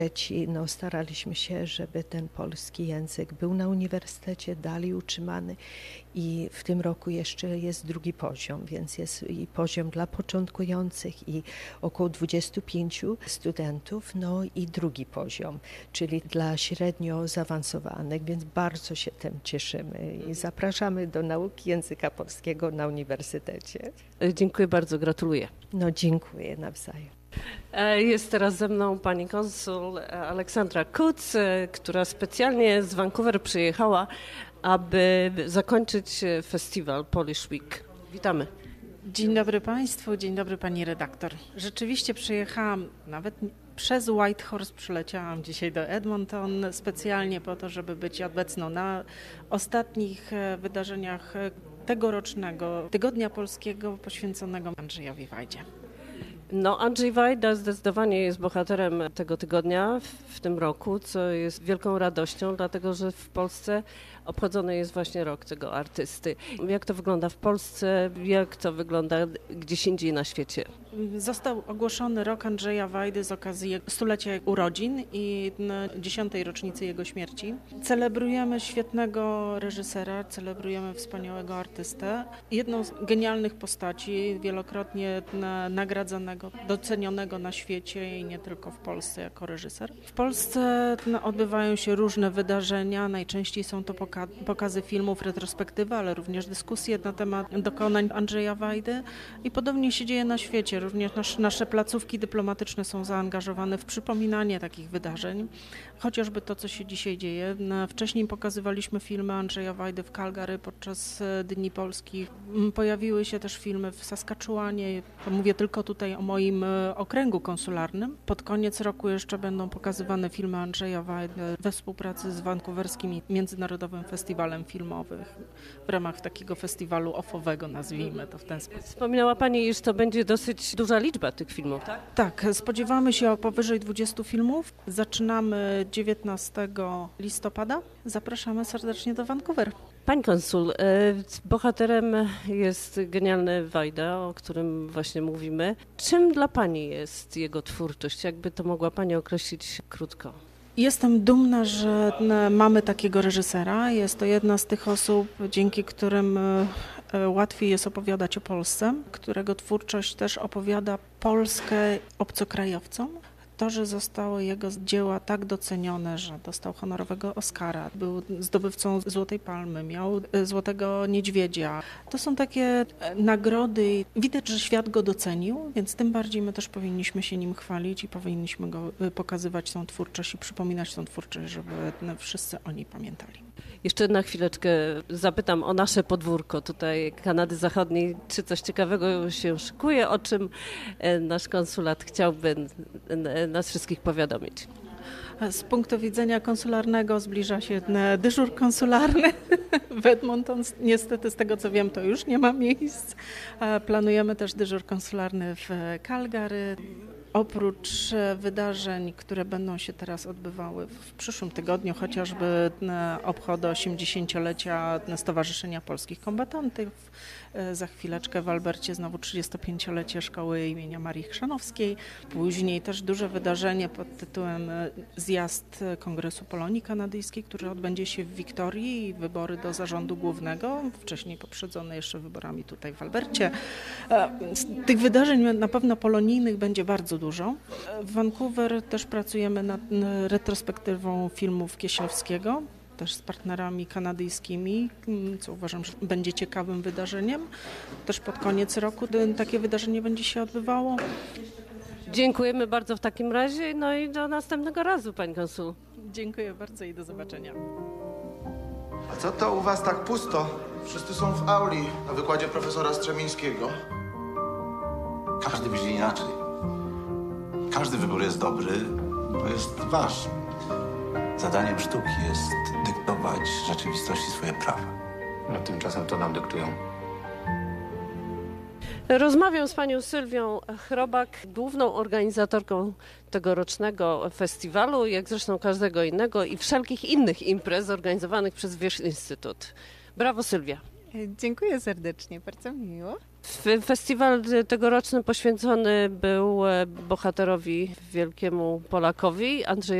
No, staraliśmy się, żeby ten polski język był na uniwersytecie dalej utrzymany i w tym roku jeszcze jest drugi poziom, więc jest i poziom dla początkujących i około 25 studentów, no i drugi poziom, czyli dla średnio zaawansowanych, więc bardzo się tym cieszymy i zapraszamy do nauki języka polskiego na uniwersytecie. Dziękuję bardzo, gratuluję. No dziękuję nawzajem. Jest teraz ze mną pani konsul Aleksandra Kuc, która specjalnie z Vancouver przyjechała, aby zakończyć festiwal Polish Week. Witamy. Dzień dobry Państwu, dzień dobry Pani redaktor. Rzeczywiście przyjechałam nawet przez Whitehorse, przyleciałam dzisiaj do Edmonton specjalnie po to, żeby być obecną na ostatnich wydarzeniach tegorocznego Tygodnia Polskiego poświęconego Andrzejowi Wajdzie. No, Andrzej Wajda zdecydowanie jest bohaterem tego tygodnia w tym roku, co jest wielką radością, dlatego że w Polsce obchodzony jest właśnie rok tego artysty. Jak to wygląda w Polsce, jak to wygląda gdzieś indziej na świecie? Został ogłoszony rok Andrzeja Wajdy z okazji stulecia urodzin i 10. rocznicy jego śmierci. Celebrujemy świetnego reżysera, celebrujemy wspaniałego artystę, jedną z genialnych postaci, wielokrotnie nagradzanego, docenionego na świecie i nie tylko w Polsce jako reżyser. W Polsce odbywają się różne wydarzenia, najczęściej są to pokazy filmów, retrospektywy, ale również dyskusje na temat dokonań Andrzeja Wajdy i podobnie się dzieje na świecie. Również nasze placówki dyplomatyczne są zaangażowane w przypominanie takich wydarzeń, chociażby to, co się dzisiaj dzieje. Wcześniej pokazywaliśmy filmy Andrzeja Wajdy w Calgary podczas Dni Polskich. Pojawiły się też filmy w Saskatchewanie, mówię tylko tutaj o moim okręgu konsularnym. Pod koniec roku jeszcze będą pokazywane filmy Andrzeja Wajdy we współpracy z Vancouverskim Międzynarodowym Festiwalem Filmowym w ramach takiego festiwalu ofowego, nazwijmy to w ten sposób. Wspominała Pani, iż to będzie dosyć duża liczba tych filmów, tak? Tak, spodziewamy się o powyżej 20 filmów. Zaczynamy 19 listopada. Zapraszamy serdecznie do Vancouver. Pani konsul, bohaterem jest genialny Wajda, o którym właśnie mówimy. Czym dla Pani jest jego twórczość? Jakby to mogła Pani określić krótko? Jestem dumna, że mamy takiego reżysera. Jest to jedna z tych osób, dzięki którym łatwiej jest opowiadać o Polsce, którego twórczość też opowiada Polskę obcokrajowcom. To, że zostały jego dzieła tak docenione, że dostał honorowego Oscara, był zdobywcą Złotej Palmy, miał Złotego Niedźwiedzia. To są takie nagrody. Widać, że świat go docenił, więc tym bardziej my też powinniśmy się nim chwalić i powinniśmy go pokazywać tą twórczość i przypominać tą twórczość, żeby wszyscy o niej pamiętali. Jeszcze na chwileczkę zapytam o nasze podwórko tutaj Kanady Zachodniej. Czy coś ciekawego się szykuje, o czym nasz konsulat chciałby nas wszystkich powiadomić? Z punktu widzenia konsularnego zbliża się dyżur konsularny w Edmonton. Niestety z tego co wiem, to już nie ma miejsc. Planujemy też dyżur konsularny w Calgary. Oprócz wydarzeń, które będą się teraz odbywały w przyszłym tygodniu, chociażby obchody 80-lecia Stowarzyszenia Polskich Kombatantów, za chwileczkę w Albercie znowu 35-lecie Szkoły imienia Marii Chrzanowskiej. Później też duże wydarzenie pod tytułem Zjazd Kongresu Polonii Kanadyjskiej, który odbędzie się w Wiktorii i wybory do zarządu głównego, wcześniej poprzedzone jeszcze wyborami tutaj w Albercie. Tych wydarzeń na pewno polonijnych będzie bardzo dużo. W Vancouver też pracujemy nad retrospektywą filmów Kieślowskiego, też z partnerami kanadyjskimi, co uważam, że będzie ciekawym wydarzeniem. Też pod koniec roku takie wydarzenie będzie się odbywało. Dziękujemy bardzo w takim razie, no i do następnego razu, Pani konsul. Dziękuję bardzo i do zobaczenia. A co to u was tak pusto? Wszyscy są w auli na wykładzie profesora Strzemińskiego. Każdy widzi inaczej. Każdy wybór jest dobry, bo jest wasz. Zadaniem sztuki jest dyktować rzeczywistości swoje prawa. No tymczasem to nam dyktują. Rozmawiam z panią Sylwią Chrobak, główną organizatorką tegorocznego festiwalu, jak zresztą każdego innego i wszelkich innych imprez organizowanych przez Wieś Instytut. Brawo, Sylwia. Dziękuję serdecznie, bardzo mi miło. Festiwal tegoroczny poświęcony był bohaterowi, wielkiemu Polakowi, Andrzejowi